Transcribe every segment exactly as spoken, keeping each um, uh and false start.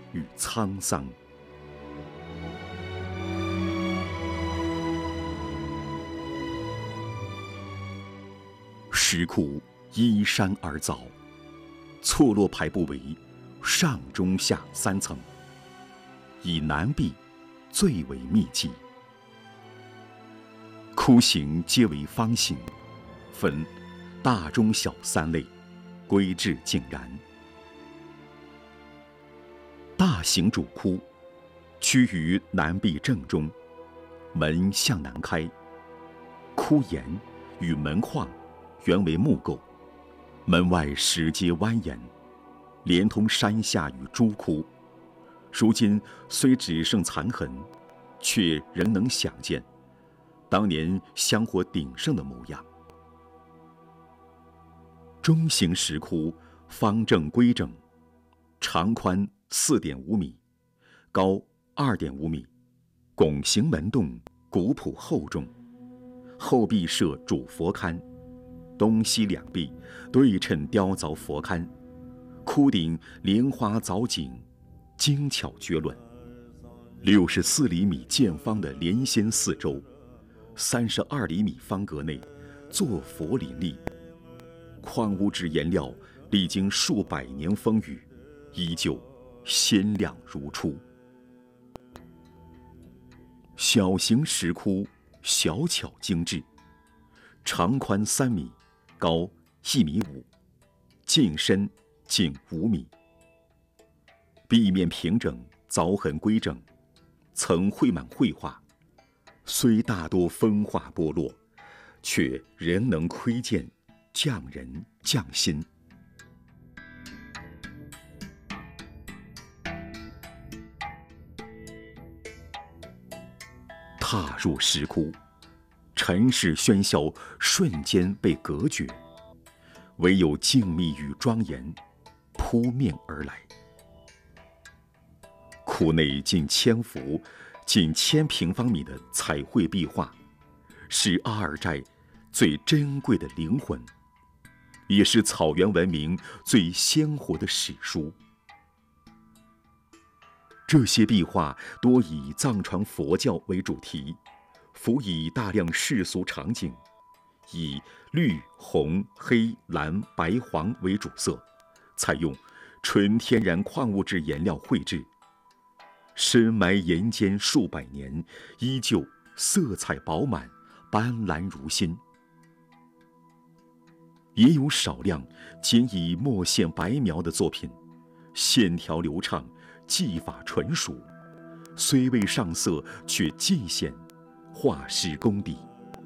与沧桑。石窟依山而造，错落排布为上中下三层，以南壁最为密集。窟形皆为方形，分大中小三类，规制井然。大型主窟趋于南壁正中，门向南开，窟檐与门框原为木构，门外石阶蜿蜒，连通山下与诸窟。如今虽只剩残痕，却仍能想见当年香火鼎盛的模样。中型石窟方正规整，长宽四点五米，高二点五米，拱形门洞古朴厚重，后壁设主佛龛，东西两壁对称雕凿佛龛，窟顶莲花藻井，精巧绝伦。六十四厘米见方的莲仙四周，三十二厘米方格内坐佛林立。矿物质颜料历经数百年风雨，依旧鲜亮如初。小型石窟小巧精致，长宽三米，高一米五，径深近五米。壁面平整，凿痕规整，曾绘满绘画，虽大多风化剥落，却仍能窥见匠人匠心。踏入石窟，尘世喧嚣瞬间被隔绝，唯有静谧与庄严扑面而来。窟内近千幅、近千平方米的彩绘壁画，是阿尔寨最珍贵的灵魂，也是草原文明最鲜活的史书。这些壁画多以藏传佛教为主题，辅以大量世俗场景，以绿、红、黑、蓝、白、黄为主色，采用纯天然矿物质颜料绘制，深埋岩间数百年，依旧色彩饱满，斑斓如新。也有少量仅以墨线白描的作品，线条流畅，技法纯熟，虽未上色，却尽显画师功底。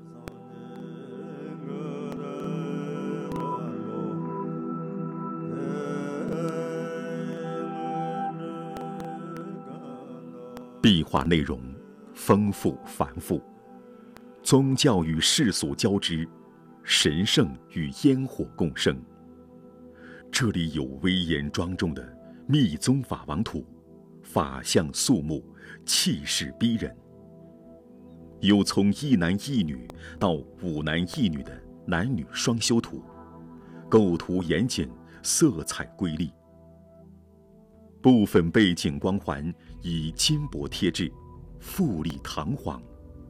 壁画内容丰富繁复，宗教与世俗交织，神圣与烟火共生。这里有威严庄重的密宗法王土，法相肃穆，气势逼人；有从一男一女到五男一女的男女双修图，构图严谨，色彩瑰丽。部分背景光环以金箔贴制，富丽堂皇。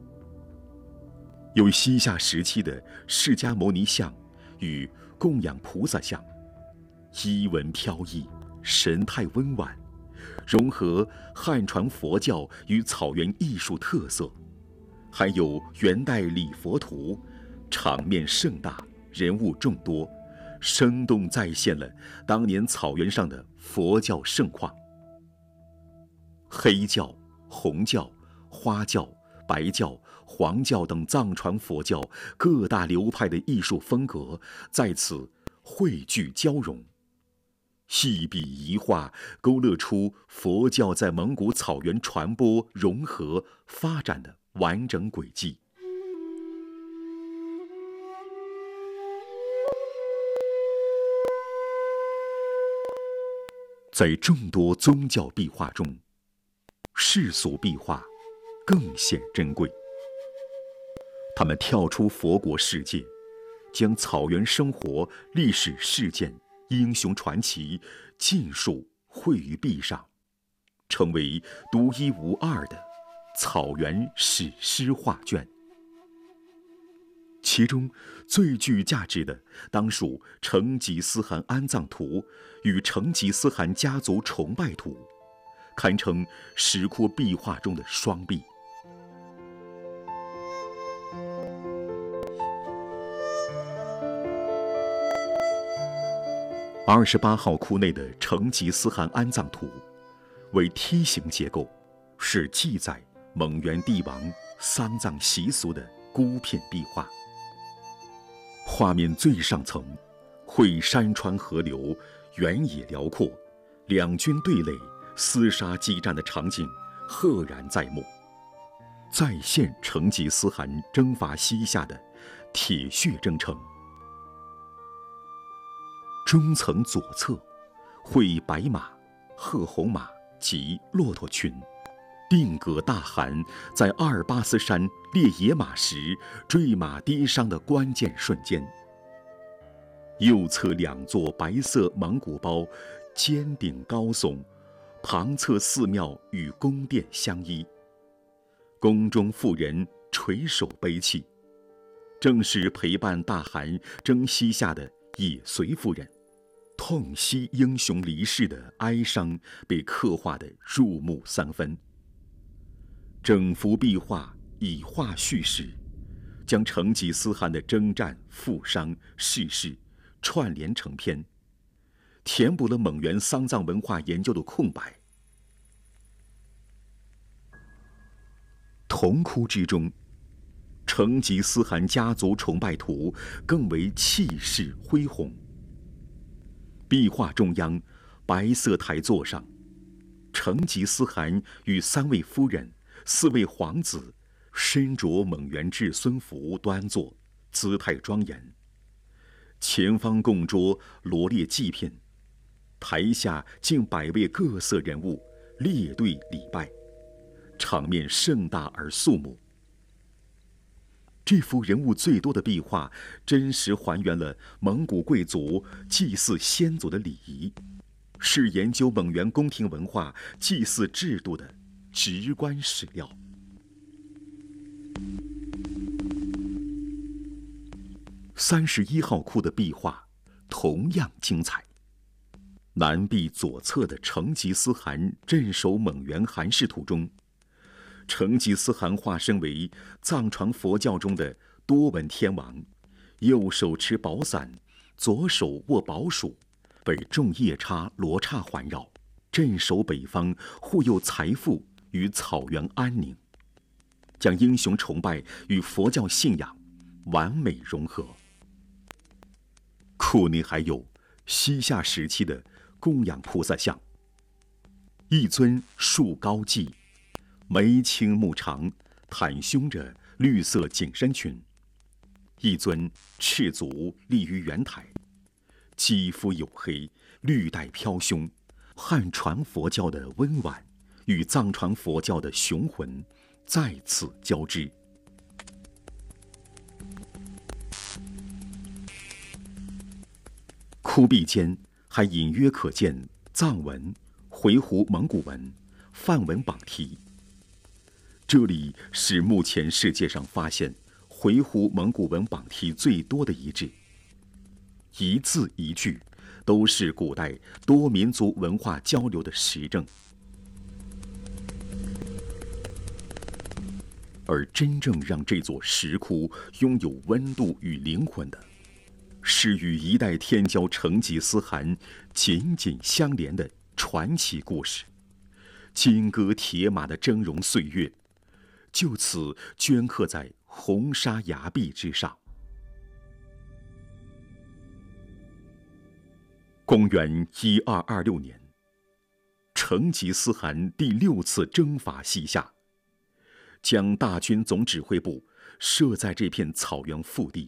有西夏时期的释迦牟尼像与供养菩萨像，衣纹飘逸，神态温婉，融合汉传佛教与草原艺术特色。还有元代礼佛图，场面盛大，人物众多，生动再现了当年草原上的佛教盛况。黑教、红教、花教、白教、黄教等藏传佛教各大流派的艺术风格在此汇聚交融，一笔一画勾勒出佛教在蒙古草原传播、融合、发展的完整轨迹。在众多宗教壁画中，世俗壁画更显珍贵。他们跳出佛国世界，将草原生活、历史事件、英雄传奇尽数绘于壁上， 成为独一无二的草原史诗画卷。其中最具价值的，当属成吉思汗安葬图与成吉思汗家族崇拜图，堪称石窟壁画中的双璧。二十八号窟内的成吉思汗安葬图为梯形结构，是记载蒙元帝王丧葬习俗的孤片壁画。画面最上层绘山川河流，原野辽阔，两军对垒厮杀激战的场景赫然在目，再现成吉思汗征伐西夏的铁血征程。中层左侧绘白马、褐红马及骆驼群，定格大汗在阿尔巴斯山猎野马时坠马跌伤的关键瞬间。右侧两座白色蒙古包尖顶高耸，旁侧寺庙与宫殿相依，宫中妇人垂手悲泣，正是陪伴大汗征西夏的也随夫人。痛惜英雄离世的哀伤被刻画得入木三分。整幅壁画以画叙事，将成吉思汗的征战、负伤、逝世串联成篇，填补了蒙元丧葬文化研究的空白。铜窟之中，成吉思汗家族崇拜图更为气势恢宏。壁画中央白色台座上，成吉思汗与三位夫人、四位皇子身着蒙元至尊服端坐，姿态庄严。前方供桌罗列祭品，台下近百位各色人物列队礼拜，场面盛大而肃穆。这幅人物最多的壁画，真实还原了蒙古贵族祭祀先祖的礼仪，是研究蒙元宫廷文化祭祀制度的直观史料。三十一号窟的壁画同样精彩。南壁左侧的成吉思汗镇守蒙元汗氏图中，成吉思汗化身为藏传佛教中的多闻天王，右手持宝伞，左手握宝杵，被众夜叉罗刹环绕，镇守北方，护佑财富与草原安宁，将英雄崇拜与佛教信仰完美融合。窟内还有西夏时期的供养菩萨像，一尊束高髻，眉清目长，袒胸着绿色紧身裙；一尊赤足立于圆台，肌肤黝黑，绿带飘胸，汉传佛教的温婉与藏传佛教的雄浑再次交织。窟壁间还隐约可见藏文、回鹘蒙古文、梵文榜题。这里是目前世界上发现回鹘蒙古文榜题最多的遗址，一字一句都是古代多民族文化交流的实证。而真正让这座石窟拥有温度与灵魂的，是与一代天骄成吉思汗紧紧相连的传奇故事，金戈铁马的峥嵘岁月，就此镌刻在红砂崖壁之上。公元一二二六年，成吉思汗第六次征伐西夏，将大军总指挥部设在这片草原腹地。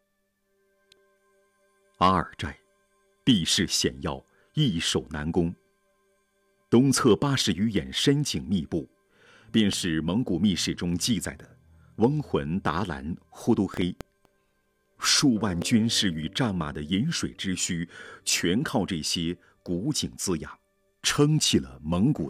阿尔寨地势险要，易守难攻。东侧八十余眼深井密布，便是蒙古秘史中记载的翁浑、达兰、呼都黑。数万军士与战马的饮水之需，全靠这些古井滋养，撑起了蒙古